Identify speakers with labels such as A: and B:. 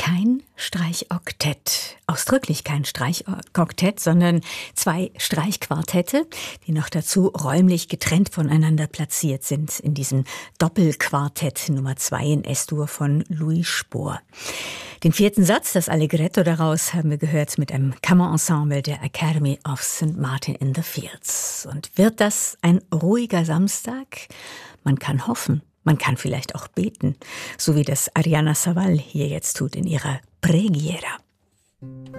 A: kein Streichoktett. Ausdrücklich kein Streichoktett, sondern 2 Streichquartette, die noch dazu räumlich getrennt voneinander platziert sind in diesem Doppelquartett Nummer 2 in S-Dur von Louis Spohr. Den 4. Satz, das Allegretto daraus, haben wir gehört mit einem Kammerensemble der Academy of St. Martin in the Fields. Und wird das ein ruhiger Samstag? Man kann hoffen. Man kann vielleicht auch beten, so wie das Ariana Saval hier jetzt tut in ihrer Preghiera.